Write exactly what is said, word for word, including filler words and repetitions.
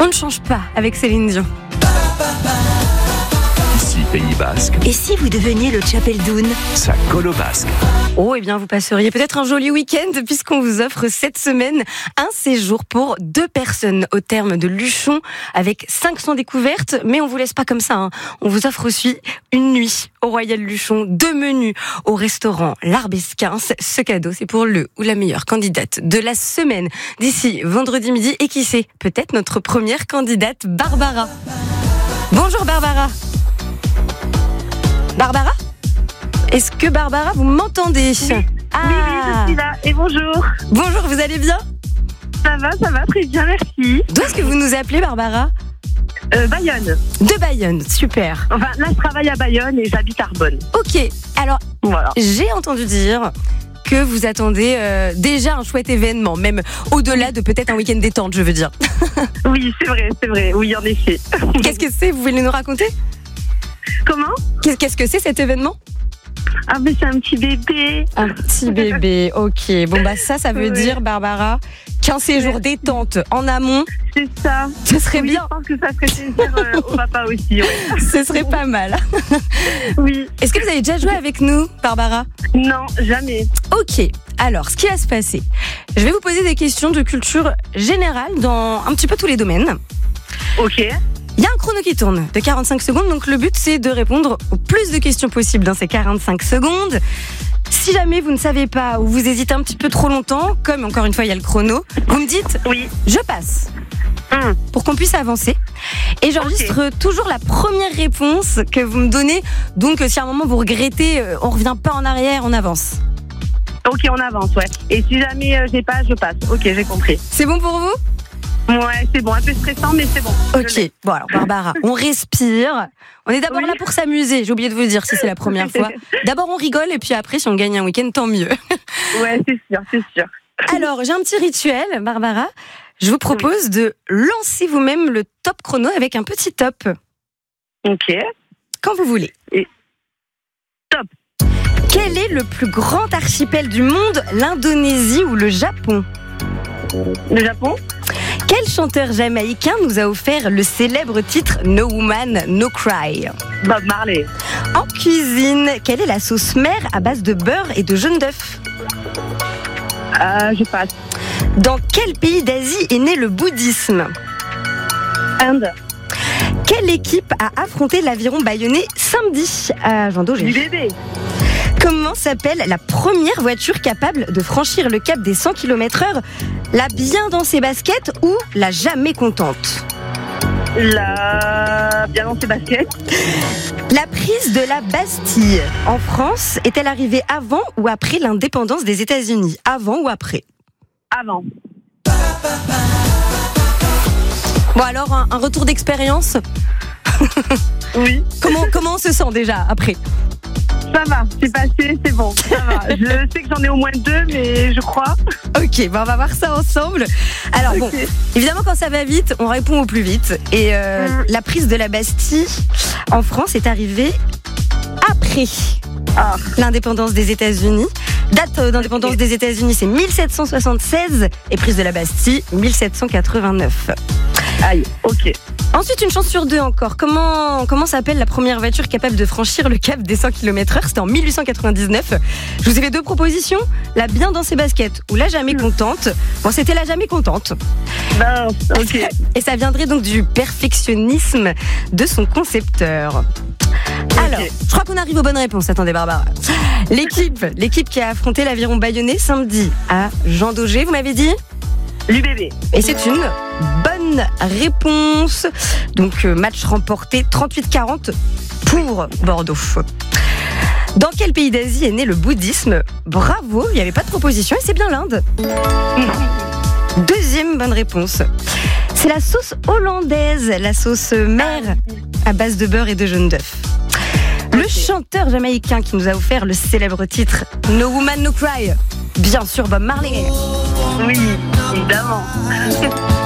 On ne change pas avec Céline Dion. Ici Pays Basque. Et si vous deveniez le Tchapeldoun ? Ça colle au basque. Oh, eh bien, vous passeriez peut-être un joli week-end puisqu'on vous offre cette semaine un séjour pour deux personnes au terme de Luchon avec cinq cents découvertes. Mais on vous laisse pas comme ça, hein. On vous offre aussi une nuit au Royal Luchon, deux menus au restaurant L'Arbesquin. Ce cadeau, c'est pour le ou la meilleure candidate de la semaine d'ici vendredi midi. Et qui sait, peut-être notre première candidate, Barbara. Bonjour Barbara. Barbara ? Est-ce que Barbara, vous m'entendez ? Oui, ah. oui, oui, je suis là. Et bonjour. Bonjour, vous allez bien ? Ça va, ça va, très bien, merci. D'où est-ce que vous nous appelez, Barbara ? Euh, Bayonne. De Bayonne, super. Enfin, là, je travaille à Bayonne et j'habite Arbonne. Ok, alors, Voilà. j'ai entendu dire que vous attendez euh, déjà un chouette événement, même au-delà de peut-être un week-end détente, je veux dire. Oui, c'est vrai, c'est vrai. Oui, en effet. Qu'est-ce que c'est ? Vous voulez nous raconter ? Comment ? Qu'est- Qu'est-ce que c'est cet événement ? Ah, mais c'est un petit bébé. Un petit bébé, ok. Bon, bah ça, ça veut Oui. dire, Barbara, qu'un séjour détente en amont, C'est ça. ce serait Oui, bien. je pense que ça ferait plaisir euh, au papa aussi. Ouais. Ce serait pas mal. Oui. Est-ce que vous avez déjà joué avec nous, Barbara ? Non, jamais. Ok, alors ce qui va se passer, je vais vous poser des questions de culture générale dans un petit peu tous les domaines. Ok. Il y a un chrono qui tourne de quarante-cinq secondes, donc le but c'est de répondre au plus de questions possibles dans ces quarante-cinq secondes. Si jamais vous ne savez pas ou vous hésitez un petit peu trop longtemps, comme encore une fois il y a le chrono, vous me dites Oui. je passe Hum. pour qu'on puisse avancer. Et j'enregistre toujours la première réponse que vous me donnez, donc si à un moment vous regrettez, euh, on revient pas en arrière, on avance. Ok, on avance, ouais. Et si jamais euh, j'ai pas, je passe. Ok, j'ai compris. C'est bon pour vous ? Ouais, c'est bon. Un peu stressant, mais c'est bon. Je Ok, l'ai. bon alors Barbara, on respire. On est d'abord Oui. là pour s'amuser, j'ai oublié de vous le dire si c'est la première fois. D'abord on rigole et puis après si on gagne un week-end, tant mieux. Ouais, c'est sûr, c'est sûr. Alors j'ai un petit rituel, Barbara. Je vous propose de lancer vous-même le top chrono avec un petit top, Ok. quand vous voulez. Et- Top. Quel est le plus grand archipel du monde, l'Indonésie ou le Japon ? Le Japon ? Quel chanteur jamaïcain nous a offert le célèbre titre No Woman, No Cry ? Bob Marley. En cuisine, quelle est la sauce mère à base de beurre et de jaune d'œuf ? Euh, je passe. Dans quel pays d'Asie est né le bouddhisme ? Inde. Quelle équipe a affronté l'aviron bayonnais samedi à Jean Du Daugé ? bébé. Comment s'appelle la première voiture capable de franchir le cap des cent kilomètres heure ? La bien dans ses baskets ou la jamais contente ? La... Bien dans ses baskets. La prise de la Bastille en France est-elle arrivée avant ou après l'indépendance des États-Unis ? Avant ou après ? Avant. Bon alors, un, un retour d'expérience. Oui. Comment, comment on se sent déjà après ? Ça va, c'est passé, c'est bon. Ça va. Je sais que j'en ai au moins deux, mais je crois. Ok, bon, on va voir ça ensemble. Alors bon, Ok. évidemment quand ça va vite, on répond au plus vite. Et euh, Mm. la prise de la Bastille en France est arrivée après Ah. l'indépendance des États-Unis. Date euh, d'indépendance Ok. des États-Unis, c'est mille sept cent soixante-seize et prise de la Bastille, mille sept cent quatre-vingt-neuf. Aïe, ok. Ensuite, une chance sur deux encore. Comment, comment s'appelle la première voiture capable de franchir le cap des cent kilomètres heure ? C'était en mille huit cent quatre-vingt-dix-neuf. Je vous ai fait deux propositions. La bien dans ses baskets ou la jamais contente. Bon, c'était la jamais contente. Ben, ok. Et ça viendrait donc du perfectionnisme de son concepteur. Alors, je crois qu'on arrive aux bonnes réponses. Attendez, Barbara. L'équipe, l'équipe qui a affronté l'aviron bayonnais samedi à Jean Daugé, vous m'avez dit ? Du bébé. Et c'est une bonne réponse. Donc, euh, match remporté trente-huit quarante pour Bordeaux. Dans quel pays d'Asie est né le bouddhisme ? Bravo, il n'y avait pas de proposition et c'est bien l'Inde. Deuxième bonne réponse. C'est la sauce hollandaise, la sauce mère à base de beurre et de jaune d'œuf. Le Ok. chanteur jamaïcain qui nous a offert le célèbre titre No Woman No Cry, bien sûr Bob Marley. Oui, évidemment.